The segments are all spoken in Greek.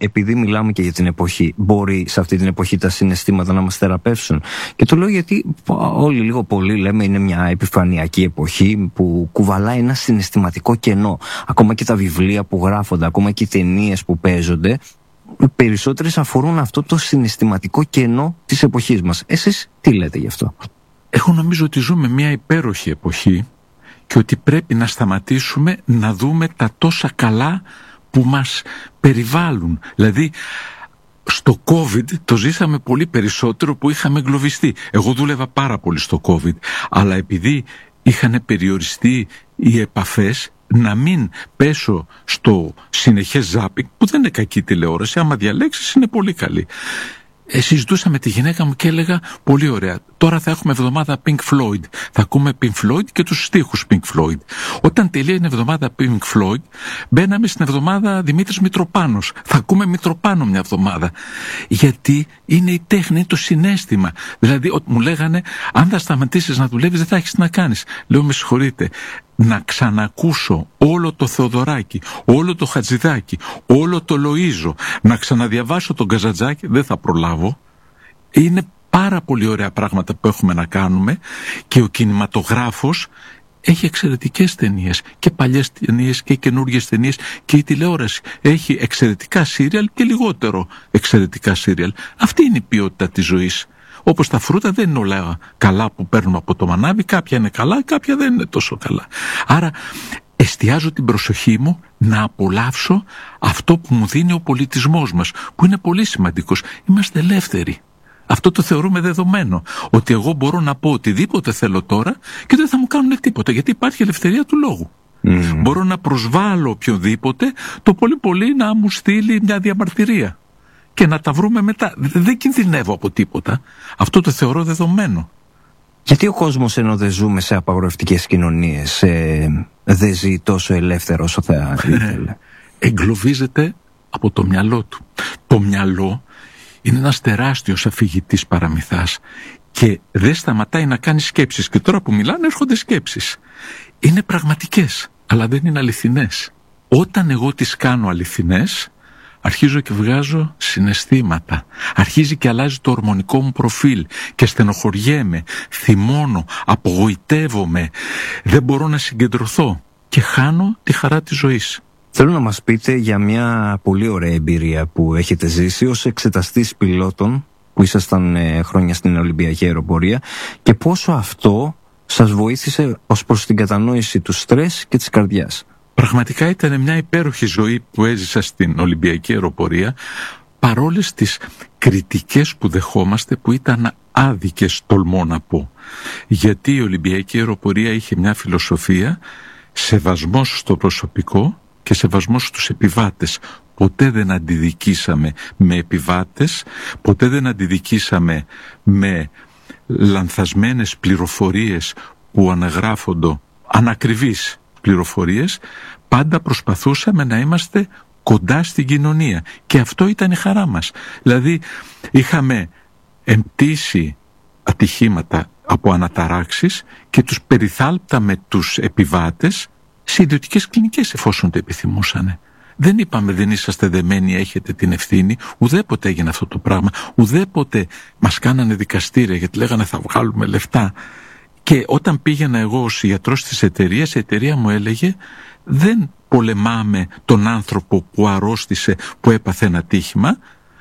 επειδή μιλάμε και για την εποχή, μπορεί σε αυτή την εποχή τα συναισθήματα να μας θεραπεύσουν? Και το λέω γιατί όλοι λίγο πολύ λέμε είναι μια επιφανειακή εποχή που κουβαλάει ένα συναισθηματικό κενό. Ακόμα και τα βιβλία που γράφονται, ακόμα και οι ταινίες που παίζονται, περισσότερες αφορούν αυτό το συναισθηματικό κενό της εποχής μας. Εσείς τι λέτε γι' αυτό? Εγώ νομίζω ότι ζούμε μια υπέροχη εποχή και ότι πρέπει να σταματήσουμε να δούμε τα τόσα καλά που μας περιβάλλουν. Δηλαδή στο COVID το ζήσαμε πολύ περισσότερο που είχαμε εγκλωβιστεί. Εγώ δούλευα πάρα πολύ στο COVID, αλλά επειδή είχαν περιοριστεί οι επαφές, να μην πέσω στο συνεχές ζάπινγκ, που δεν είναι κακή τηλεόραση, άμα διαλέξεις είναι πολύ καλή. Συζητούσα με τη γυναίκα μου και έλεγα πολύ ωραία, τώρα θα έχουμε εβδομάδα Pink Floyd, θα ακούμε Pink Floyd και τους στίχους Pink Floyd. Όταν τελείωνε η εβδομάδα Pink Floyd, μπαίναμε στην εβδομάδα Δημήτρης Μητροπάνος, θα ακούμε Μητροπάνο μια εβδομάδα, γιατί είναι η τέχνη, είναι το συναίσθημα. Δηλαδή μου λέγανε, αν θα σταματήσεις να δουλεύεις δεν θα έχεις τι να κάνεις. Λέω, με συγχωρείτε, να ξανακούσω όλο το Θεοδωράκη, όλο το Χατζηδάκη, όλο το Λοΐζο, να ξαναδιαβάσω τον Καζαντζάκη, δεν θα προλάβω. Είναι πάρα πολύ ωραία πράγματα που έχουμε να κάνουμε και ο κινηματογράφος έχει εξαιρετικές ταινίες, και παλιές ταινίες και καινούργιες ταινίες, και η τηλεόραση έχει εξαιρετικά σύριαλ και λιγότερο εξαιρετικά σύριαλ. Αυτή είναι η ποιότητα της ζωής. Όπως τα φρούτα δεν είναι όλα καλά που παίρνουμε από το μανάβι, κάποια είναι καλά, κάποια δεν είναι τόσο καλά. Άρα εστιάζω την προσοχή μου να απολαύσω αυτό που μου δίνει ο πολιτισμός μας, που είναι πολύ σημαντικός. Είμαστε ελεύθεροι. Αυτό το θεωρούμε δεδομένο, ότι εγώ μπορώ να πω οτιδήποτε θέλω τώρα και δεν θα μου κάνουν τίποτα, γιατί υπάρχει ελευθερία του λόγου. Μπορώ να προσβάλλω οποιοδήποτε, το πολύ πολύ να μου στείλει μια διαμαρτυρία και να τα βρούμε μετά. Δεν κινδυνεύω από τίποτα. Αυτό το θεωρώ δεδομένο. Γιατί ο κόσμος, ενώ δεν ζούμε σε απαγορευτικές κοινωνίες, δεν ζει τόσο ελεύθερο όσο θα ήθελε? Εγκλωβίζεται από το μυαλό του. Το μυαλό είναι ένας τεράστιος αφηγητής παραμυθάς και δεν σταματάει να κάνει σκέψεις. Και τώρα που μιλάνε έρχονται σκέψεις. Είναι πραγματικές, αλλά δεν είναι αληθινές. Όταν εγώ τις κάνω αληθινές, αρχίζω και βγάζω συναισθήματα. Αρχίζει και αλλάζει το ορμονικό μου προφίλ και στενοχωριέμαι, θυμώνω, απογοητεύομαι, δεν μπορώ να συγκεντρωθώ και χάνω τη χαρά της ζωής. Θέλω να μας πείτε για μια πολύ ωραία εμπειρία που έχετε ζήσει ως εξεταστής πιλότων, που ήσασταν χρόνια στην Ολυμπιακή Αεροπορία, και πόσο αυτό σας βοήθησε ως προς την κατανόηση του στρες και της καρδιάς. Πραγματικά ήταν μια υπέροχη ζωή που έζησα στην Ολυμπιακή Αεροπορία, παρόλες τις κριτικές που δεχόμαστε, που ήταν άδικες, τολμώ να πω. Γιατί η Ολυμπιακή Αεροπορία είχε μια φιλοσοφία, σεβασμός στο προσωπικό και σεβασμός στους επιβάτες. Ποτέ δεν αντιδικήσαμε με επιβάτες, ποτέ δεν αντιδικήσαμε με λανθασμένες πληροφορίες που αναγράφονται, ανακριβείς πληροφορίες. Πάντα προσπαθούσαμε να είμαστε κοντά στην κοινωνία και αυτό ήταν η χαρά μας. Δηλαδή είχαμε εμπτήσει ατυχήματα από αναταράξεις και τους περιθάλπταμε τους επιβάτες σε ιδιωτικές κλινικές εφόσον το επιθυμούσανε. Δεν είπαμε δεν είσαστε δεμένοι, έχετε την ευθύνη. Ουδέποτε έγινε αυτό το πράγμα. Ουδέποτε μας κάνανε δικαστήρια γιατί λέγανε θα βγάλουμε λεφτά. Και όταν πήγαινα εγώ ως ιατρός της εταιρείας, η εταιρεία μου έλεγε δεν πολεμάμε τον άνθρωπο που αρρώστησε, που έπαθε ένα τύχημα.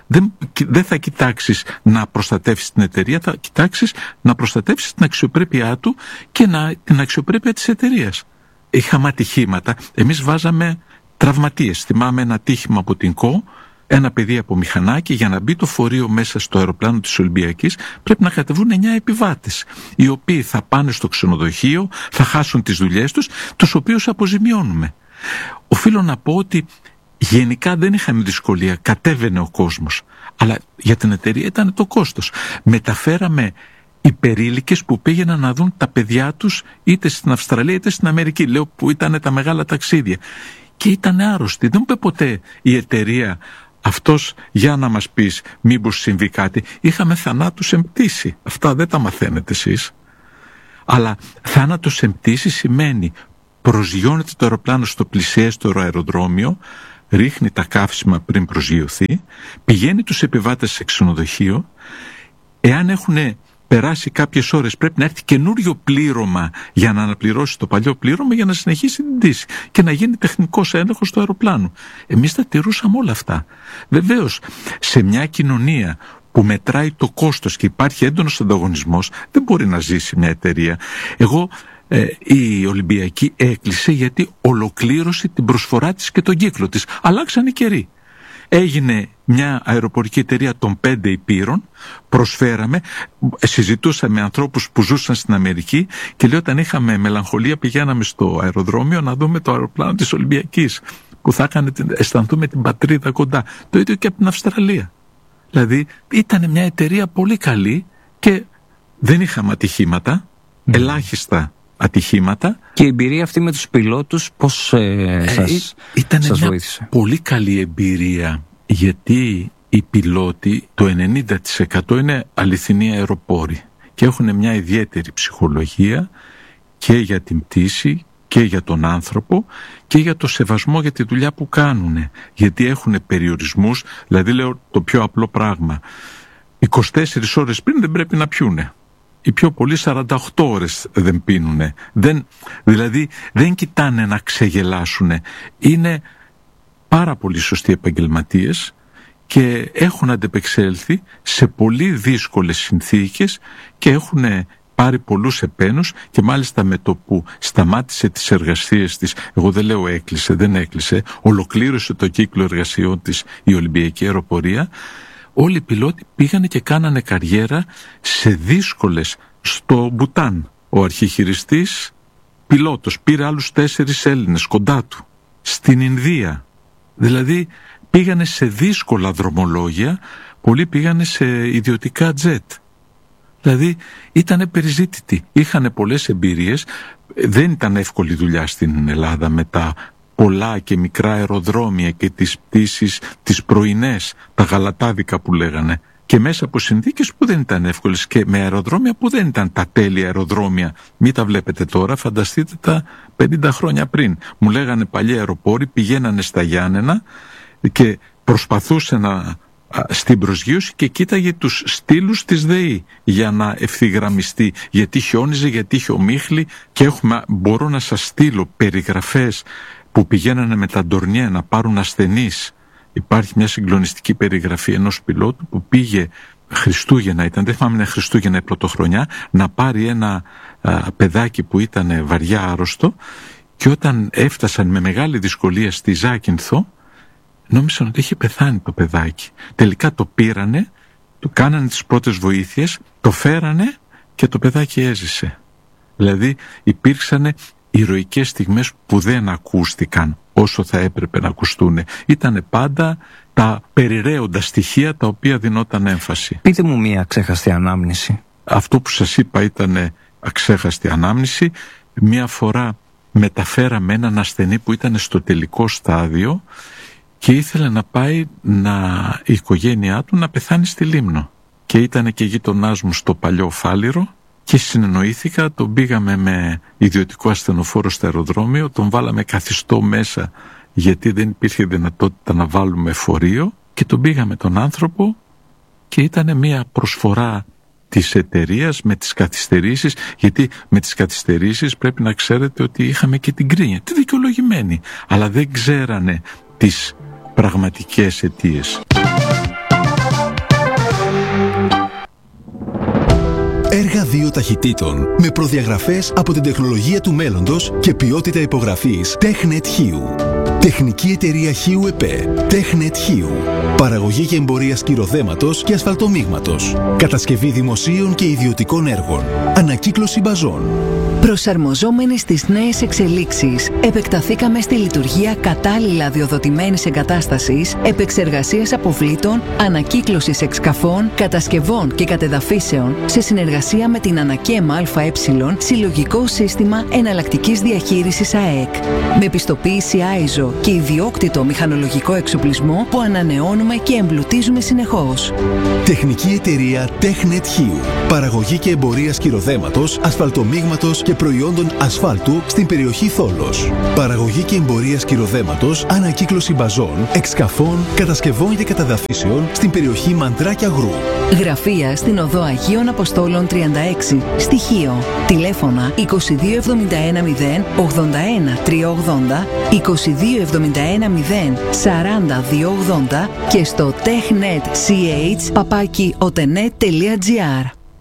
Δεν θα κοιτάξεις να προστατεύσεις την εταιρεία, θα κοιτάξεις να προστατεύσεις την αξιοπρέπειά του και την αξιοπρέπεια της εταιρείας. Είχαμε ατυχήματα, εμείς βάζαμε τραυματίες. Θυμάμαι ένα ατύχημα από την ΚΟ, ένα παιδί από μηχανάκι, για να μπει το φορείο μέσα στο αεροπλάνο της Ολυμπιακής πρέπει να κατεβούν 9 επιβάτες, οι οποίοι θα πάνε στο ξενοδοχείο, θα χάσουν τις δουλειές τους, τους οποίους αποζημιώνουμε. Οφείλω να πω ότι γενικά δεν είχαμε δυσκολία, κατέβαινε ο κόσμος, αλλά για την εταιρεία ήταν το κόστος. Μεταφέραμε υπερήλικες που πήγαιναν να δουν τα παιδιά τους είτε στην Αυστραλία είτε στην Αμερική, λέω, που ήταν τα μεγάλα ταξίδια, και ήταν άρρωστοι. Δεν μου είπε ποτέ η εταιρεία αυτός για να μας πεις μήπως συμβεί κάτι. Είχαμε θανάτους εμπτήσει. Αυτά δεν τα μαθαίνετε εσείς. Αλλά θάνατος εμπτήσει σημαίνει προσγειώνεται το αεροπλάνο στο πλησιέστερο αεροδρόμιο, ρίχνει τα καύσιμα πριν προσγειωθεί, πηγαίνει τους επιβάτες σε ξενοδοχείο, εάν έχουν περάσει κάποιες ώρες πρέπει να έρθει καινούριο πλήρωμα για να αναπληρώσει το παλιό πλήρωμα για να συνεχίσει την πτήση και να γίνει τεχνικός έλεγχος του αεροπλάνου. Εμείς τα τηρούσαμε όλα αυτά. Βεβαίως, σε μια κοινωνία που μετράει το κόστος και υπάρχει έντονος ανταγωνισμός, δεν μπορεί να ζήσει μια εταιρεία. Η Ολυμπιακή έκλεισε γιατί ολοκλήρωσε την προσφορά της και τον κύκλο της. Αλλάξαν οι καιροί. Έγινε μια αεροπορική εταιρεία των 5 υπήρων, προσφέραμε, συζητούσαμε με ανθρώπους που ζούσαν στην Αμερική και λέει όταν είχαμε μελαγχολία πηγαίναμε στο αεροδρόμιο να δούμε το αεροπλάνο της Ολυμπιακής που θα αισθανθούμε την πατρίδα κοντά. Το ίδιο και από την Αυστραλία. Δηλαδή ήταν μια εταιρεία πολύ καλή και δεν είχαμε ατυχήματα, ελάχιστα ατυχήματα. Και η εμπειρία αυτή με τους πιλότους πώς σας βοήθησε? Ήταν πολύ καλή εμπειρία, γιατί οι πιλότοι το 90% είναι αληθινοί αεροπόροι και έχουν μια ιδιαίτερη ψυχολογία και για την πτήση και για τον άνθρωπο και για το σεβασμό για τη δουλειά που κάνουν, γιατί έχουν περιορισμούς. Δηλαδή λέω το πιο απλό πράγμα, 24 ώρες πριν δεν πρέπει να πιούνε. Οι πιο πολλοί 48 ώρες δεν πίνουνε. Δηλαδή δεν κοιτάνε να ξεγελάσουν. Είναι πάρα πολύ σωστοί επαγγελματίες και έχουν αντεπεξέλθει σε πολύ δύσκολες συνθήκες και έχουν πάρει πολλούς επένους και μάλιστα με το που σταμάτησε τις εργασίες της, εγώ δεν λέω έκλεισε, δεν έκλεισε, ολοκλήρωσε το κύκλο εργασιών της η Ολυμπιακή Αεροπορία, όλοι οι πιλότοι πήγανε και κάνανε καριέρα σε δύσκολες, στο Μπουτάν. Ο αρχιχειριστής πιλότος πήρε άλλους 4 Έλληνες κοντά του. Στην Ινδία. Δηλαδή πήγανε σε δύσκολα δρομολόγια, πολλοί πήγανε σε ιδιωτικά τζετ. Δηλαδή ήταν περιζήτητοι, είχαν πολλές εμπειρίες, δεν ήταν εύκολη δουλειά στην Ελλάδα με τα πολλά και μικρά αεροδρόμια και τις πτήσεις τις πρωινές, τα γαλατάδικα που λέγανε, και μέσα από συνθήκες που δεν ήταν εύκολες και με αεροδρόμια που δεν ήταν τα τέλεια αεροδρόμια. Μην τα βλέπετε τώρα, φανταστείτε τα 50 χρόνια πριν. Μου λέγανε παλιοί αεροπόροι, πηγαίνανε στα Γιάννενα και προσπαθούσε στην προσγείωση και κοίταγε τους στήλους της ΔΕΗ για να ευθυγραμμιστεί, γιατί χιόνιζε, γιατί είχε ομίχλη, και μπορώ να σας στείλω περιγραφές που πηγαίνανε με τα ντορνιέ να πάρουν ασθενείς. Υπάρχει μια συγκλονιστική περιγραφή ενός πιλότου που πήγε Χριστούγεννα, δεν θυμάμαι, είναι Χριστούγεννα η πρωτοχρονιά, να πάρει ένα παιδάκι που ήταν βαριά άρρωστο, και όταν έφτασαν με μεγάλη δυσκολία στη Ζάκυνθο νόμισαν ότι είχε πεθάνει το παιδάκι. Τελικά το πήρανε, του κάνανε τις πρώτες βοήθειες, το φέρανε και το παιδάκι έζησε. Δηλαδή υπήρξαν ηρωικές στιγμές που δεν ακούστηκαν όσο θα έπρεπε να ακουστούν. Ήτανε πάντα τα περιραίοντα στοιχεία τα οποία δινόταν έμφαση. Πείτε μου μια αξέχαστη ανάμνηση. Αυτό που σας είπα ήταν αξέχαστη ανάμνηση. Μια φορά μεταφέραμε έναν ασθενή που ήταν στο τελικό στάδιο και ήθελε να πάει η οικογένειά του να πεθάνει στη Λίμνο. Και ήταν και γείτονάς μου στο παλιό Φάληρο και συνεννοήθηκα, τον πήγαμε με ιδιωτικό ασθενοφόρο στο αεροδρόμιο, τον βάλαμε καθιστό μέσα γιατί δεν υπήρχε δυνατότητα να βάλουμε φορείο, και τον πήγαμε τον άνθρωπο, και ήταν μια προσφορά της εταιρείας με τις καθυστερήσεις, γιατί με τις καθυστερήσεις πρέπει να ξέρετε ότι είχαμε και την κρίνια, τη δικαιολογημένη, αλλά δεν ξέρανε τις πραγματικές αιτίες. Έργα 2 ταχυτήτων με προδιαγραφές από την τεχνολογία του μέλλοντος και ποιότητα υπογραφής TechNet Χίου. Τεχνική εταιρεία Χίου ΕΠΕ. TechNet Χίου. Παραγωγή και εμπορία σκυροδέματος και ασφαλτομίγματος. Κατασκευή δημοσίων και ιδιωτικών έργων. Ανακύκλωση μπαζών. Προσαρμοζόμενοι στις νέες εξελίξεις, επεκταθήκαμε στη λειτουργία κατάλληλα αδειοδοτημένης εγκατάστασης, επεξεργασίας αποβλήτων, ανακύκλωσης εξκαφών, κατασκευών και κατεδαφίσεων, σε συνεργασία με την ΑΝΑΚΕΜ ΑΕ, συλλογικό σύστημα εναλλακτικής διαχείρισης ΑΕΚ. Με πιστοποίηση ISO και ιδιόκτητο μηχανολογικό εξοπλισμό που ανανεώνουμε και εμπλουτίζουμε συνεχώς. Τεχνική εταιρεία TechNet Χίου. Παραγωγή και εμπορία σκυροδέματος, ασφαλτομίγματος και προϊόντων ασφάλτου στην περιοχή Θόλος. Παραγωγή και εμπορία σκυροδέματος, ανακύκλωση μπαζών, εξκαφών, κατασκευών και καταδαφίσεων στην περιοχή Μαντρά και Αγρού. Γραφεία στην Οδό Αγίων Αποστόλων 36, Στοιχείο. Τηλέφωνα 2271 081 380, 2271 0 40 280 και στο technetch@otenet.gr.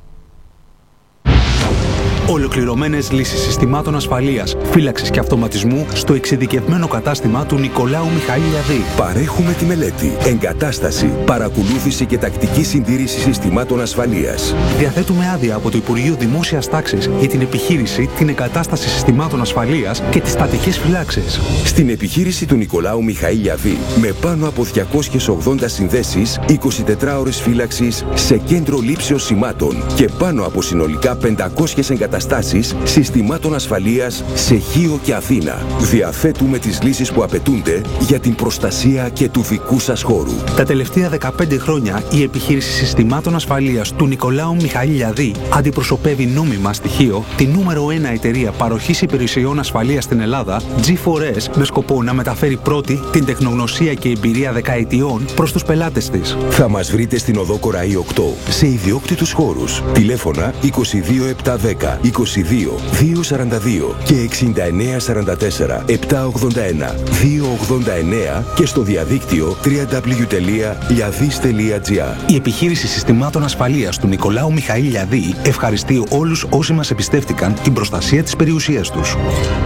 Ολοκληρωμένες λύσεις συστημάτων ασφαλείας, φύλαξης και αυτοματισμού στο εξειδικευμένο κατάστημα του Νικολάου Μιχαήλ. Παρέχουμε τη μελέτη, εγκατάσταση, παρακολούθηση και τακτική συντήρηση συστημάτων ασφαλείας. Διαθέτουμε άδεια από το Υπουργείο Δημόσιας Τάξης για την επιχείρηση, την εγκατάσταση συστημάτων ασφαλείας και τις στατικές φυλάξεις. Στην επιχείρηση του Νικολάου Μιχαήλ, με πάνω από 280 συνδέσεις, 24 ώρες φύλαξης σε κέντρο λήψεως σημάτων και πάνω από συνολικά 500 εγκαταστάσεις συστημάτων ασφαλείας σε Χίο και Αθήνα. Διαθέτουμε τις λύσεις που απαιτούνται για την προστασία και του δικού σας χώρου. Τα τελευταία 15 χρόνια η επιχείρηση συστημάτων ασφαλείας του Νικολάου Μιχαήλ αντιπροσωπεύει νόμιμα στη Χίο τη νούμερο 1 εταιρεία παροχής υπηρεσιών ασφαλείας στην Ελλάδα, G4S, με σκοπό να μεταφέρει πρώτη την τεχνογνωσία και εμπειρία δεκαετιών προς τους πελάτες της. Θα μας βρείτε στην Οδό Κοραή 8 σε ιδιόκτητους χώρους. Τηλέφωνα 22710 22 242 και 6944 781 289 και στο διαδίκτυο www.liadis.gr. Η επιχείρηση συστημάτων ασφαλείας του Νικολάου Μιχαήλ ευχαριστεί όλους όσοι μας εμπιστεύτηκαν την προστασία της περιουσίας τους.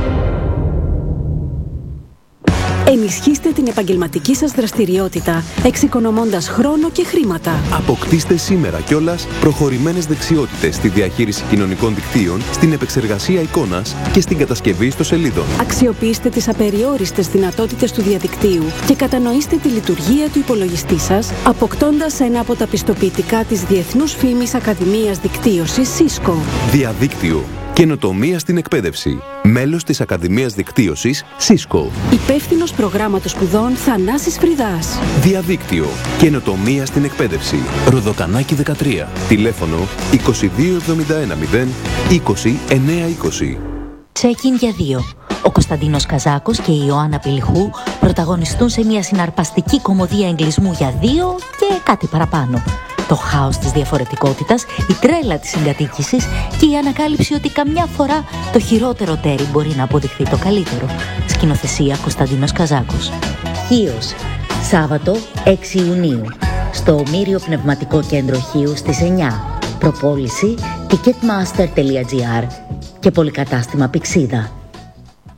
Ενισχύστε την επαγγελματική σας δραστηριότητα, εξοικονομώντας χρόνο και χρήματα. Αποκτήστε σήμερα κιόλας προχωρημένες δεξιότητες στη διαχείριση κοινωνικών δικτύων, στην επεξεργασία εικόνας και στην κατασκευή ιστοσελίδων. Αξιοποιήστε τις απεριόριστες δυνατότητες του διαδικτύου και κατανοήστε τη λειτουργία του υπολογιστή σας, αποκτώντας ένα από τα πιστοποιητικά της Διεθνούς Φήμης Ακαδημίας Δικτύωσης Cisco. Διαδίκτυο. Καινοτομία στην εκπαίδευση. Μέλος της Ακαδημίας Δικτύωσης Cisco. Υπεύθυνος προγράμματος σπουδών Θανάσης Φριδάς. Διαδίκτυο. Καινοτομία στην εκπαίδευση. Ροδοκανάκι 13. Τηλέφωνο 2271 0 20 920. Check-in για 2. Ο Κωνσταντίνος Καζάκος και η Ιωάννα Πηλιχού πρωταγωνιστούν σε μια συναρπαστική κωμωδία εγκλισμού για 2 και κάτι παραπάνω. Το χάος της διαφορετικότητας, η τρέλα της συγκατοίκησης και η ανακάλυψη ότι καμιά φορά το χειρότερο τέρι μπορεί να αποδειχθεί το καλύτερο. Σκηνοθεσία Κωνσταντίνος Καζάκος. Χίος, Σάββατο 6 Ιουνίου, στο Ομήριο Πνευματικό Κέντρο Χίου στις 9. Προπόληση ticketmaster.gr και πολυκατάστημα Πηξίδα.